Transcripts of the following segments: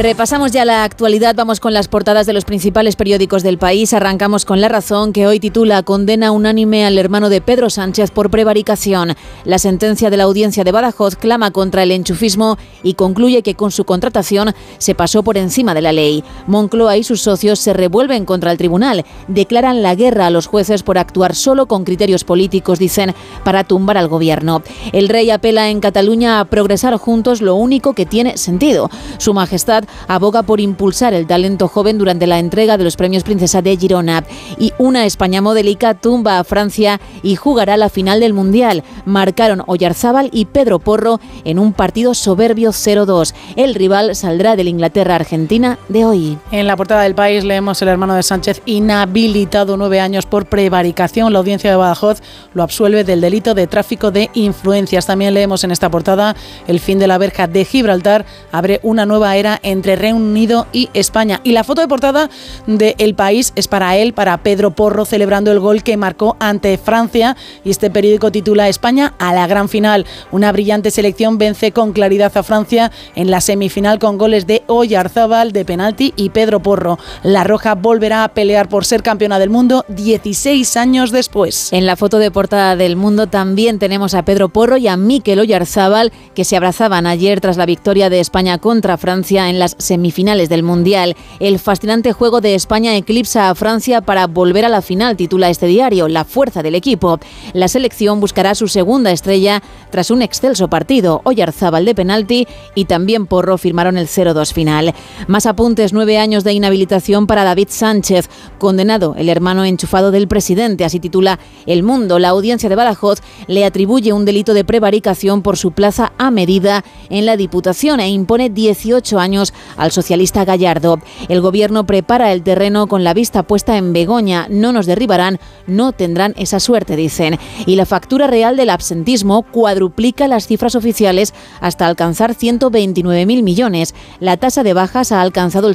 Repasamos ya la actualidad, vamos con las portadas de los principales periódicos del país. Arrancamos con La Razón, que hoy titula "Condena unánime al hermano de Pedro Sánchez por prevaricación". La sentencia de la Audiencia de Badajoz clama contra el enchufismo y concluye que con su contratación se pasó por encima de la ley. Moncloa y sus socios se revuelven contra el tribunal, declaran la guerra a los jueces por actuar solo con criterios políticos, dicen, para tumbar al gobierno. El rey apela en Cataluña a progresar juntos, lo único que tiene sentido. Su Majestad aboga por impulsar el talento joven durante la entrega de los premios Princesa de Girona. Y una España modélica tumba a Francia y jugará la final del Mundial. Marcaron Oyarzábal y Pedro Porro en un partido soberbio 0-2. El rival saldrá del Inglaterra-Argentina de hoy. En la portada del País leemos: el hermano de Sánchez inhabilitado 9 años por prevaricación. La Audiencia de Badajoz lo absuelve del delito de tráfico de influencias. También leemos en esta portada: el fin de la verja de Gibraltar abre una nueva era entre Reino Unido y España. Y la foto de portada de El País es para él, para Pedro Porro, celebrando el gol que marcó ante Francia. Y este periódico titula: España a la gran final. Una brillante selección vence con claridad a Francia en la semifinal con goles de Oyarzábal de penalti y Pedro Porro. La Roja volverá a pelear por ser campeona del mundo 16 años después. En la foto de portada del Mundo también tenemos a Pedro Porro y a Mikel Oyarzábal, que se abrazaban ayer tras la victoria de España contra Francia en las semifinales del Mundial. El fascinante juego de España eclipsa a Francia para volver a la final, titula este diario. La fuerza del equipo. La selección buscará su segunda estrella tras un excelso partido. Oyarzábal de penalti y también Porro firmaron el 0-2 final. Más apuntes: 9 años de inhabilitación para David Sánchez, condenado el hermano enchufado del presidente, así titula El Mundo. La Audiencia de Badajoz le atribuye un delito de prevaricación por su plaza a medida en la Diputación e impone 18 años al socialista Gallardo. El gobierno prepara el terreno con la vista puesta en Begoña. No nos derribarán, no tendrán esa suerte, dicen. Y la factura real del absentismo cuadruplica las cifras oficiales hasta alcanzar 129.000 millones. La tasa de bajas ha alcanzado el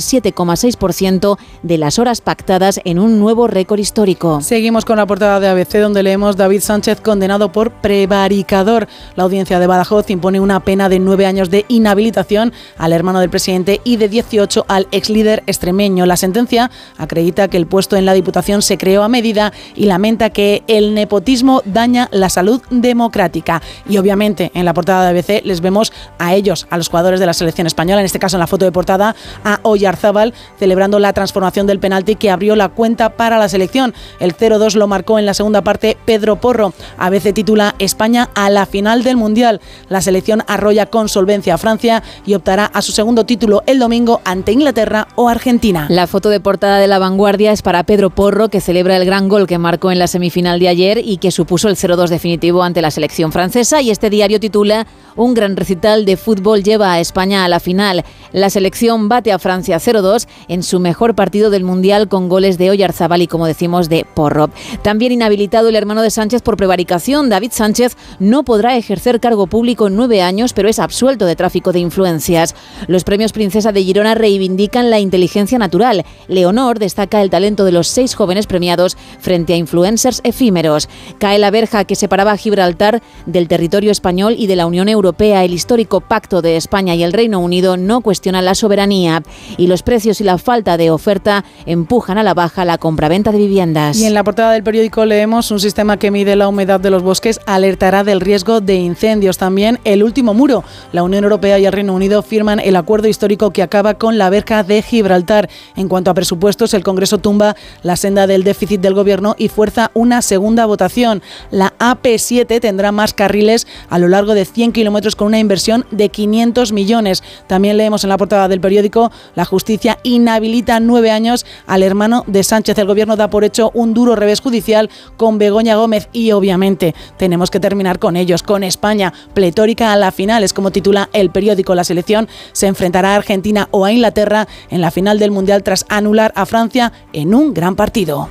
7,6% de las horas pactadas en un nuevo récord histórico. Seguimos con la portada de ABC, donde leemos: David Sánchez condenado por prevaricador. La Audiencia de Badajoz impone una pena de 9 años de inhabilitación al hermano del presidente y de 18 al exlíder extremeño. La sentencia acredita que el puesto en la Diputación se creó a medida y lamenta que el nepotismo daña la salud democrática. Y obviamente en la portada de ABC les vemos a ellos, a los jugadores de la selección española, en este caso en la foto de portada a Oyarzábal celebrando la transformación del penalti que abrió la cuenta para la selección. El 0-2 lo marcó en la segunda parte Pedro Porro. ABC titula: España a la final del Mundial. La selección arrolla con solvencia a Francia y optará a su segundo título el domingo ante Inglaterra o Argentina. La foto de portada de La Vanguardia es para Pedro Porro, que celebra el gran gol que marcó en la semifinal de ayer y que supuso el 0-2 definitivo ante la selección francesa. Y este diario titula: un gran recital de fútbol lleva a España a la final. La selección bate a Francia 0-2 en su mejor partido del Mundial, con goles de Oyarzábal y, como decimos, de Porro. También inhabilitado el hermano de Sánchez por prevaricación. David Sánchez no podrá ejercer cargo público en 9 años, pero es absuelto de tráfico de influencias. Los premios Princesa de Girona reivindican la inteligencia natural. Leonor destaca el talento de los 6 jóvenes premiados frente a influencers efímeros. Cae la verja que separaba a Gibraltar del territorio español y de la Unión Europea. El histórico pacto de España y el Reino Unido no cuestiona la soberanía. Y los precios y la falta de oferta empujan a la baja la compraventa de viviendas. Y en la portada del periódico leemos: un sistema que mide la humedad de los bosques alertará del riesgo de incendios. También El último muro. La Unión Europea y el Reino Unido firman el acuerdo histórico que acaba con la verja de Gibraltar. En cuanto a presupuestos, el Congreso tumba la senda del déficit del Gobierno y fuerza una segunda votación. La AP7 tendrá más carriles a lo largo de 100 kilómetros con una inversión de 500 millones. También leemos en la portada del periódico: la justicia inhabilita 9 años al hermano de Sánchez. El Gobierno da por hecho un duro revés judicial con Begoña Gómez y obviamente tenemos que terminar con ellos, con España pletórica a la final. Es como titula el periódico. La selección se enfrentará a Argentina o a Inglaterra en la final del Mundial tras anular a Francia en un gran partido.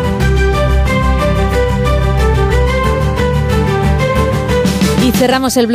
Y cerramos el